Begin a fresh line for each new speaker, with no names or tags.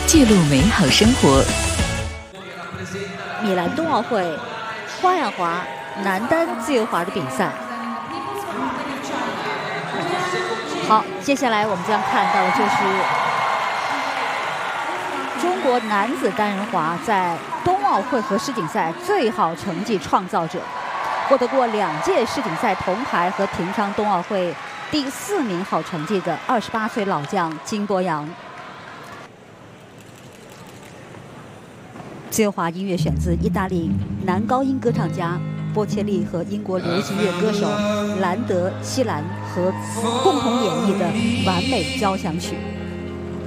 记录美好生活。
米兰冬奥会花样滑男单自由滑的比赛。好，接下来我们将看到的就是中国男子单人滑在冬奥会和世锦赛最好成绩创造者，获得过2届世锦赛铜牌和平昌冬奥会第4名好成绩的28岁老将金博洋。自由滑音乐选自意大利男高音歌唱家波切利和英国流行乐歌手兰德·希兰和共同演绎的完美交响曲。